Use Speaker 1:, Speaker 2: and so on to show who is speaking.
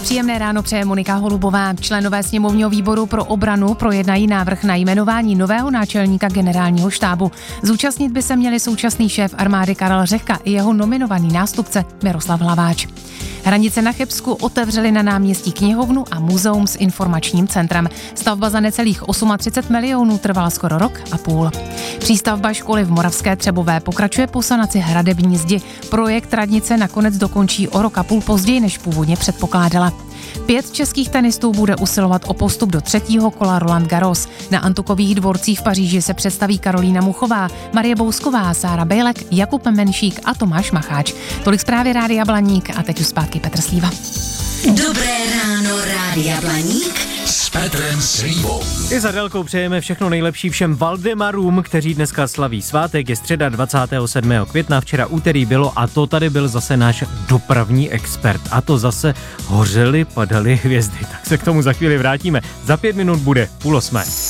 Speaker 1: Příjemné ráno přeje Monika Holubová. Členové sněmovního výboru pro obranu projednají návrh na jmenování nového náčelníka generálního štábu. Zúčastnit by se měli současný šéf armády Karel Řehka i jeho nominovaný nástupce Miroslav Hlaváč. Hranice na Chebsku otevřely na náměstí knihovnu a muzeum s informačním centrem. Stavba za necelých 38 milionů trvala skoro rok a půl. Přístavba školy v Moravské Třebové pokračuje po sanaci hradební zdi. Projekt radnice nakonec dokončí o rok a půl později, než původně předpokládala. 5 českých tenistů bude usilovat o postup do 3. kola Roland Garros. Na antukových dvorcích v Paříži se představí Karolína Muchová, Marie Bousková, Sára Bejlek, Jakub Menšík a Tomáš Macháč. Tolik zprávy Rádia Blaník a teď už zpátky Petr Slíva.
Speaker 2: Dobré ráno, Rádia Blaník s Petrem Slívou.
Speaker 3: I za délkou přejeme všechno nejlepší všem Valdemarům, kteří dneska slaví svátek. Je středa 27. května, včera úterý bylo a to tady byl zase náš dopravní expert. A to zase hořely, padaly hvězdy. Tak se k tomu za chvíli vrátíme. Za 5 minut bude 7:30.